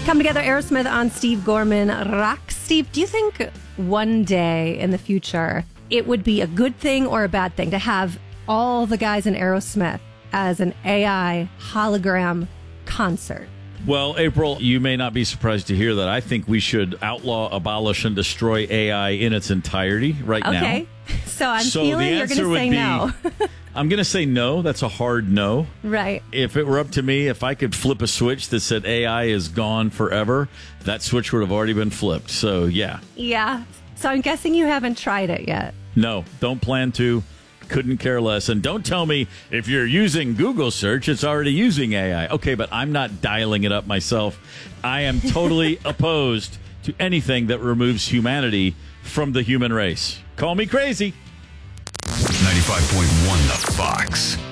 Come Together, Aerosmith on Steve Gorman Rock. Steve, do you think one day in the future it would be a good thing or a bad thing to have all the guys in Aerosmith as an AI hologram concert? Well, April, you may not be surprised to hear that I think we should outlaw, abolish, and destroy AI in its entirety right now. Okay. So I'm feeling you're going to say no. I'm going to say no. That's a hard no. Right. If it were up to me, if I could flip a switch that said AI is gone forever, that switch would have already been flipped. So, yeah. Yeah. So I'm guessing you haven't tried it yet. No, don't plan to. Couldn't care less. And don't tell me if you're using Google search, it's already using AI. Okay, but I'm not dialing it up myself. I am totally opposed to anything that removes humanity from the human race. Call me crazy. 95.1 The Fox.